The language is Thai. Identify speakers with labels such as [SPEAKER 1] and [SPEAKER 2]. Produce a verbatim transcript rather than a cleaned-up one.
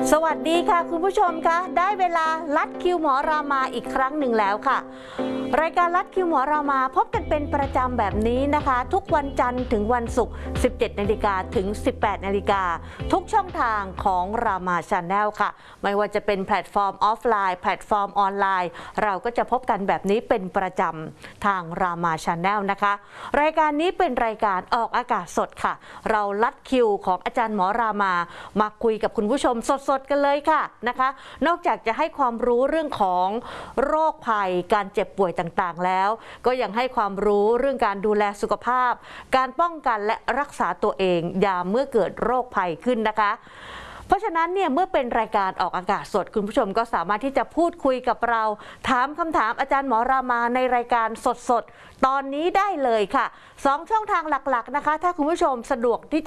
[SPEAKER 1] สวัสดีค่ะคุณผู้ชมคะได้เวลาลัดคิวหมอรามาอีกครั้งหนึ่งแล้วค่ะรายการลัดคิวหมอรามาพบกันเป็นประจำแบบนี้นะคะทุกวันจันทร์ถึงวันศุกร์ สิบเจ็ดนาฬิกา ถึง สิบแปดนาฬิกา ทุกช่องทางของรามา Channel ค่ะไม่ว่าจะเป็นแพลตฟอร์มออฟไลน์แพลตฟอร์มออนไลน์เราก็จะพบกันแบบนี้เป็นประจำทางรามา Channel นะคะรายการนี้เป็นรายการออกอากาศสดค่ะเราลัดคิวของอาจารย์หมอรามามาคุยกับคุณผู้ชมสดๆกันเลยค่ะนะคะนอกจากจะให้ความรู้เรื่องของโรคภัยการเจ็บป่วยต่างๆแล้วก็ยังให้ความรู้เรื่องการดูแลสุขภาพการป้องกันและรักษาตัวเองยามเมื่อเกิดโรคภัยขึ้นนะคะเพราะฉะนั้นเนี่ยเมื่อเป็นรายการออกอากาศสดคุณผู้ชมก็สามารถที่จะพูดคุยกับเราถามคำถามอาจารย์หมอรามาในรายการสดๆตอนนี้ได้เลยค่ะสองช่องทางหลักๆนะคะถ้าคุณผู้ชมสะดวกที่